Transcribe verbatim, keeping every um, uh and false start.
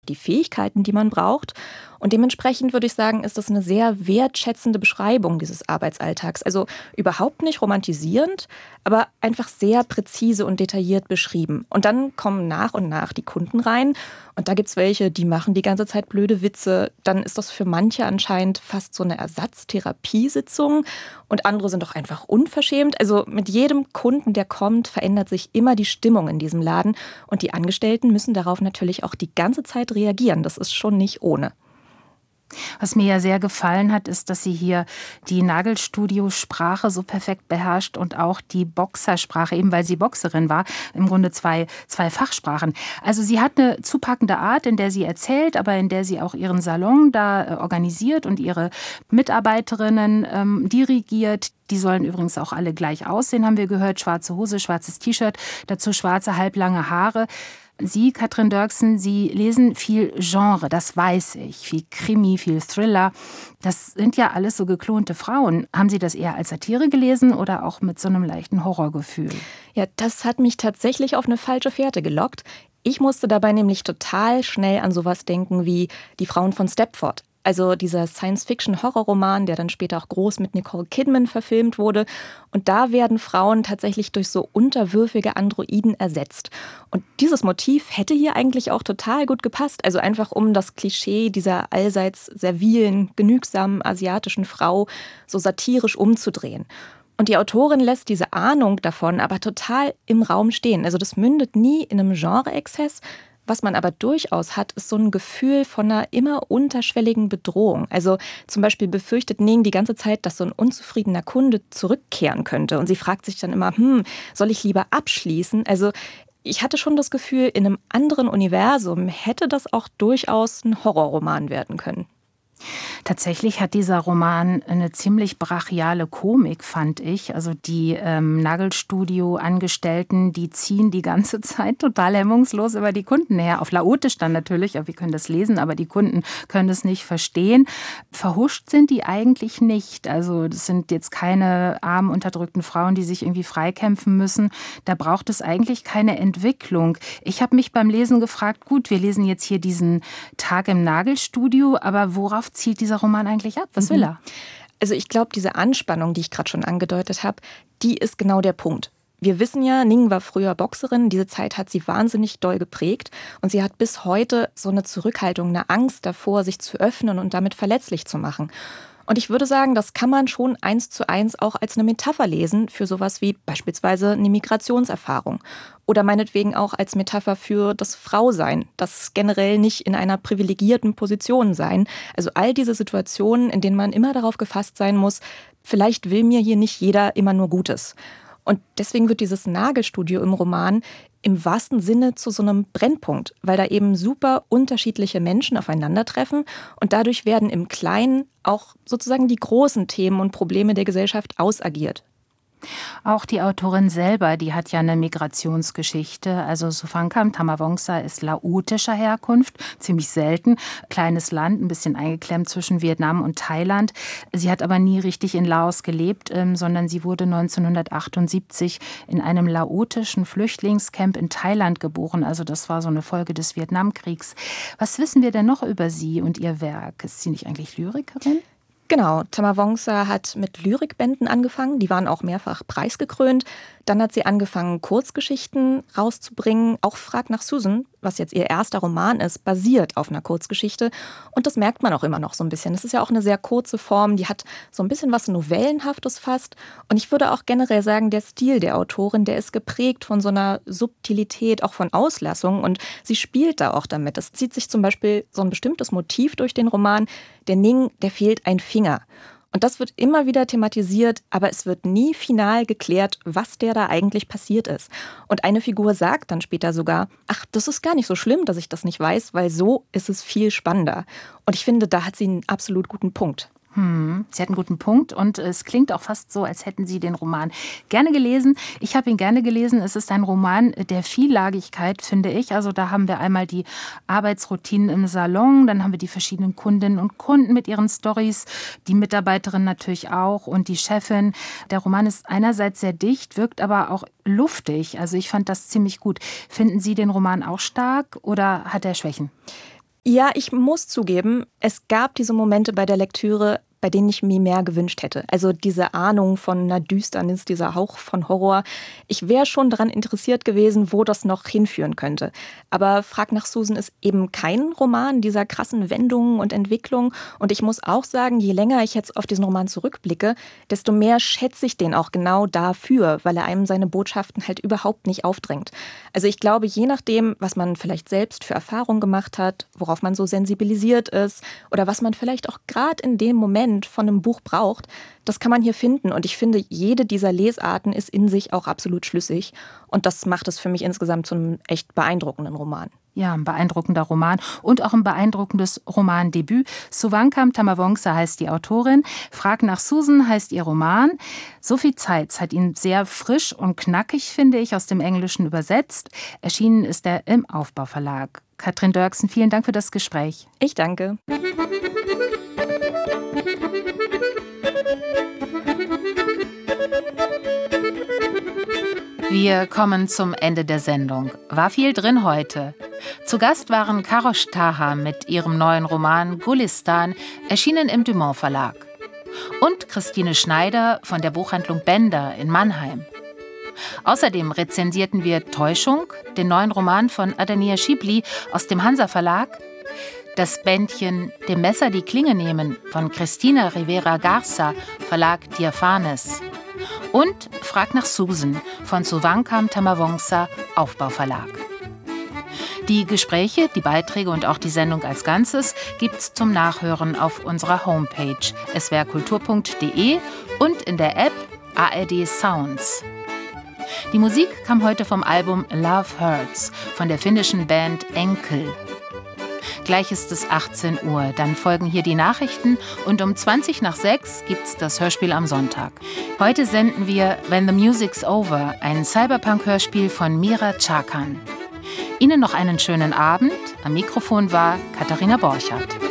die Fähigkeiten, die man braucht. Und dementsprechend würde ich sagen, ist das eine sehr wertschätzende Beschreibung dieses Arbeitsalltags. Also überhaupt nicht romantisierend, aber einfach sehr präzise und detailliert beschrieben. Und dann kommen nach und nach die Kunden rein. Und da gibt es welche, die machen die ganze Zeit blöde Witze. Dann ist das für manche anscheinend fast so eine Ersatztherapiesitzung. Und andere sind doch einfach unverschämt. Also mit jedem Kunden, der kommt, verändert sich immer die Stimmung in diesem Laden. Und die Angestellten müssen darauf natürlich auch die ganze Zeit reagieren. Das ist schon nicht ohne. Was mir ja sehr gefallen hat, ist, dass sie hier die Nagelstudio-Sprache so perfekt beherrscht und auch die Boxersprache, eben weil sie Boxerin war, im Grunde zwei, zwei Fachsprachen. Also sie hat eine zupackende Art, in der sie erzählt, aber in der sie auch ihren Salon da organisiert und ihre Mitarbeiterinnen ähm, dirigiert. Die sollen übrigens auch alle gleich aussehen, haben wir gehört. Schwarze Hose, schwarzes T-Shirt, dazu schwarze, halblange Haare. Sie, Katrin Dörksen, Sie lesen viel Genre, das weiß ich. Viel Krimi, viel Thriller. Das sind ja alles so geklonte Frauen. Haben Sie das eher als Satire gelesen oder auch mit so einem leichten Horrorgefühl? Ja, das hat mich tatsächlich auf eine falsche Fährte gelockt. Ich musste dabei nämlich total schnell an sowas denken wie Die Frauen von Stepford. Also dieser Science-Fiction-Horrorroman, der dann später auch groß mit Nicole Kidman verfilmt wurde. Und da werden Frauen tatsächlich durch so unterwürfige Androiden ersetzt. Und dieses Motiv hätte hier eigentlich auch total gut gepasst. Also einfach um das Klischee dieser allseits servilen, genügsamen asiatischen Frau so satirisch umzudrehen. Und die Autorin lässt diese Ahnung davon aber total im Raum stehen. Also das mündet nie in einem Genre-Exzess. Was man aber durchaus hat, ist so ein Gefühl von einer immer unterschwelligen Bedrohung. Also zum Beispiel befürchtet Ning die ganze Zeit, dass so ein unzufriedener Kunde zurückkehren könnte. Und sie fragt sich dann immer, hm, soll ich lieber abschließen? Also ich hatte schon das Gefühl, in einem anderen Universum hätte das auch durchaus ein Horrorroman werden können. Tatsächlich hat dieser Roman eine ziemlich brachiale Komik, fand ich. Also die ähm, Nagelstudio-Angestellten, die ziehen die ganze Zeit total hemmungslos über die Kunden her. Auf Laotisch dann natürlich, aber wir können das lesen, aber die Kunden können es nicht verstehen. Verhuscht sind die eigentlich nicht. Also das sind jetzt keine armen, unterdrückten Frauen, die sich irgendwie freikämpfen müssen. Da braucht es eigentlich keine Entwicklung. Ich habe mich beim Lesen gefragt, gut, wir lesen jetzt hier diesen Tag im Nagelstudio, aber worauf zielt dieser Roman eigentlich ab? Was will er? Also ich glaube, diese Anspannung, die ich gerade schon angedeutet habe, die ist genau der Punkt. Wir wissen ja, Ning war früher Boxerin. Diese Zeit hat sie wahnsinnig doll geprägt. Und sie hat bis heute so eine Zurückhaltung, eine Angst davor, sich zu öffnen und damit verletzlich zu machen. Und ich würde sagen, das kann man schon eins zu eins auch als eine Metapher lesen für sowas wie beispielsweise eine Migrationserfahrung. Oder meinetwegen auch als Metapher für das Frausein, das generell nicht in einer privilegierten Position sein. Also all diese Situationen, in denen man immer darauf gefasst sein muss, vielleicht will mir hier nicht jeder immer nur Gutes. Und deswegen wird dieses Nagelstudio im Roman im wahrsten Sinne zu so einem Brennpunkt, weil da eben super unterschiedliche Menschen aufeinandertreffen und dadurch werden im Kleinen auch sozusagen die großen Themen und Probleme der Gesellschaft ausagiert. Auch die Autorin selber, die hat ja eine Migrationsgeschichte. Also Suphankam Thamavongsa ist laotischer Herkunft, ziemlich selten. Kleines Land, ein bisschen eingeklemmt zwischen Vietnam und Thailand. Sie hat aber nie richtig in Laos gelebt, ähm, sondern sie wurde neunzehnhundertachtundsiebzig in einem laotischen Flüchtlingscamp in Thailand geboren. Also das war so eine Folge des Vietnamkriegs. Was wissen wir denn noch über sie und ihr Werk? Ist sie nicht eigentlich Lyrikerin? Genau, Thamavongsa hat mit Lyrikbänden angefangen, die waren auch mehrfach preisgekrönt. Dann hat sie angefangen, Kurzgeschichten rauszubringen. Auch Frag nach Susan, was jetzt ihr erster Roman ist, basiert auf einer Kurzgeschichte. Und das merkt man auch immer noch so ein bisschen. Das ist ja auch eine sehr kurze Form, die hat so ein bisschen was Novellenhaftes fast. Und ich würde auch generell sagen, der Stil der Autorin, der ist geprägt von so einer Subtilität, auch von Auslassung. Und sie spielt da auch damit. Es zieht sich zum Beispiel so ein bestimmtes Motiv durch den Roman. Der Ning, der fehlt ein Finger. Und das wird immer wieder thematisiert, aber es wird nie final geklärt, was der da eigentlich passiert ist. Und eine Figur sagt dann später sogar, ach, das ist gar nicht so schlimm, dass ich das nicht weiß, weil so ist es viel spannender. Und ich finde, da hat sie einen absolut guten Punkt. Hm, Sie hat einen guten Punkt und es klingt auch fast so, als hätten Sie den Roman gerne gelesen. Ich habe ihn gerne gelesen. Es ist ein Roman der Viellagigkeit, finde ich. Also da haben wir einmal die Arbeitsroutinen im Salon, dann haben wir die verschiedenen Kundinnen und Kunden mit ihren Storys, die Mitarbeiterin natürlich auch und die Chefin. Der Roman ist einerseits sehr dicht, wirkt aber auch luftig. Also ich fand das ziemlich gut. Finden Sie den Roman auch stark oder hat er Schwächen? Ja, ich muss zugeben, es gab diese Momente bei der Lektüre, bei denen ich mir mehr gewünscht hätte. Also diese Ahnung von einer Düsternis, dieser Hauch von Horror. Ich wäre schon daran interessiert gewesen, wo das noch hinführen könnte. Aber Frag nach Susan ist eben kein Roman dieser krassen Wendungen und Entwicklung. Und ich muss auch sagen, je länger ich jetzt auf diesen Roman zurückblicke, desto mehr schätze ich den auch genau dafür, weil er einem seine Botschaften halt überhaupt nicht aufdrängt. Also ich glaube, je nachdem, was man vielleicht selbst für Erfahrungen gemacht hat, worauf man so sensibilisiert ist oder was man vielleicht auch gerade in dem Moment von einem Buch braucht, das kann man hier finden. Und ich finde, jede dieser Lesarten ist in sich auch absolut schlüssig. Und das macht es für mich insgesamt zu einem echt beeindruckenden Roman. Ja, ein beeindruckender Roman und auch ein beeindruckendes Romandebüt. Suvankam Tamavongsa heißt die Autorin. Frag nach Susan heißt ihr Roman. Sophie Zeitz hat ihn sehr frisch und knackig, finde ich, aus dem Englischen übersetzt. Erschienen ist er im Aufbau Verlag. Katrin Dörksen, vielen Dank für das Gespräch. Ich danke. Wir kommen zum Ende der Sendung. War viel drin heute. Zu Gast waren Karosh Taha mit ihrem neuen Roman Gulistan, erschienen im Dumont Verlag. Und Christine Schneider von der Buchhandlung Bender in Mannheim. Außerdem rezensierten wir Täuschung, den neuen Roman von Adania Schibli aus dem Hansa Verlag, das Bändchen Dem Messer die Klinge nehmen von Cristina Rivera Garza, Verlag Diaphanes. Und Frag nach Susan von Suvankam Tamavongsa, Aufbau Verlag. Die Gespräche, die Beiträge und auch die Sendung als Ganzes gibt's zum Nachhören auf unserer Homepage s w r kultur punkt d e und in der App A R D Sounds. Die Musik kam heute vom Album Love Hurts von der finnischen Band Enkel. Gleich ist es achtzehn Uhr, dann folgen hier die Nachrichten und um zwanzig nach sechs gibt's das Hörspiel am Sonntag. Heute senden wir When the Music's Over, ein Cyberpunk-Hörspiel von Mira Chakan. Ihnen noch einen schönen Abend. Am Mikrofon war Katharina Borchardt.